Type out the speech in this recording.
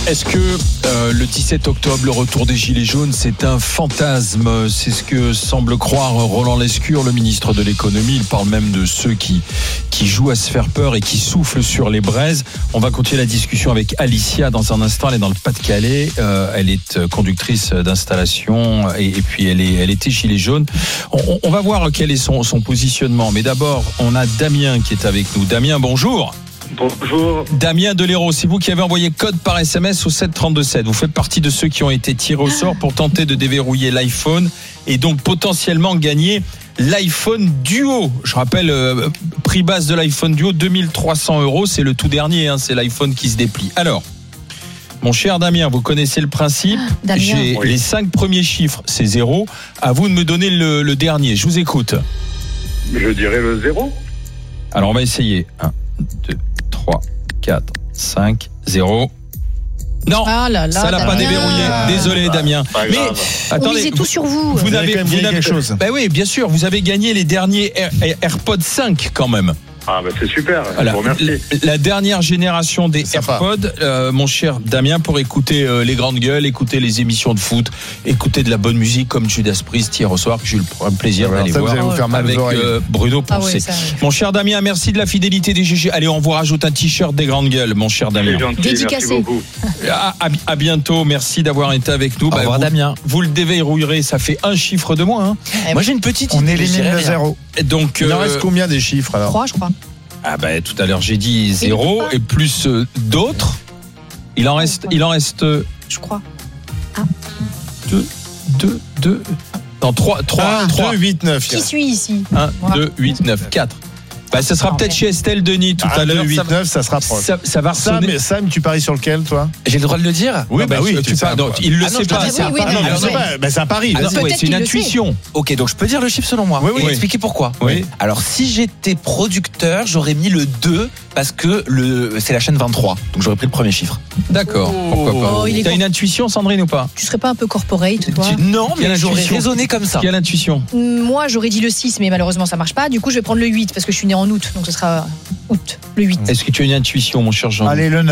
Est-ce que le 17 octobre, le retour des Gilets jaunes, c'est un fantasme? C'est ce que semble croire Roland Lescure, le ministre de l'économie. Il parle même de ceux qui jouent à se faire peur et qui soufflent sur les braises. On va continuer la discussion avec Alicia dans un instant. Elle est dans le Pas-de-Calais. Elle est conductrice d'installation et puis elle était Gilet jaune. On va voir quel est son positionnement. Mais d'abord, on a Damien qui est avec nous. Damien, bonjour. Bonjour. Damien Delero, c'est vous qui avez envoyé code par SMS au 732-7. Vous faites partie de ceux qui ont été tirés au sort pour tenter de déverrouiller l'iPhone et donc potentiellement gagner l'iPhone Duo. Je rappelle, prix base de l'iPhone Duo, 2300 €. C'est le tout dernier, c'est l'iPhone qui se déplie. Alors, mon cher Damien, vous connaissez le principe. J'ai les 5 premiers chiffres, c'est 0. À vous de me donner le dernier. Je vous écoute. Je dirais le 0. Alors, on va essayer. 1, 2, 3, 4, 5, 0. Non, ça l'a pas déverrouillé. Désolé, Damien. Mais attendez, on misait tout sur vous. Vous n'avez quand même gagné quelque chose. Ben oui, bien sûr. Vous avez gagné les derniers AirPods 5 quand même. Ah bah c'est super, Voilà. je vous remercie. La dernière génération des AirPods, mon cher Damien, pour écouter les grandes gueules, écouter les émissions de foot, écouter de la bonne musique comme Judas Priest hier au soir, que j'ai eu le plaisir d'aller voir vous faire mal avec Bruno Poncet. Mon cher Damien, merci de la fidélité des GG. Allez, on vous rajoute un t-shirt des grandes gueules, mon cher Damien. C'est gentil, Dédicacé. merci beaucoup. À bientôt, merci d'avoir été avec nous. Au revoir, Damien. Vous le déverrouillerez, ça fait un chiffre de moins. Moi j'ai une petite On idée. élimine le 0. Donc, Il en reste combien des chiffres alors? 3, je crois. Ah ben tout à l'heure j'ai dit 0 et plus d'autres. Il en reste Je crois. 2 non 3 2, 8, 9. Qui suis ici? 1 2 8 9 4. Bah ça sera peut-être chez Estelle Denis tout à l'heure. 8, 9, ça se rapproche. Ça va ressonner. Sam, tu paries sur lequel toi? J'ai le droit de le dire? Oui, bah oui, tu sais. il le Ah non, sait je pas. te dis oui, oui, Non, mais mais c'est pas. C'est un pari. Ah non, Peut-être c'est une qu'il le intuition. Ok, donc je peux dire le chiffre selon moi. Oui. Et expliquer pourquoi. Oui. Alors si j'étais producteur, j'aurais mis le 2 parce que c'est la chaîne 23. Donc j'aurais pris le premier chiffre. D'accord, pourquoi pas. Oh, il est T'as une intuition Sandrine ou pas? Tu serais pas un peu corporate, toi? Non, Quelle mais j'aurais intuition. raisonné comme ça. Qui a l'intuition? Moi, j'aurais dit le 6, mais malheureusement, ça marche pas. Du coup, je vais prendre le 8 parce que je suis né en août, donc ce sera août, le 8. Est-ce que tu as une intuition mon cher Jean? Allez, le 9.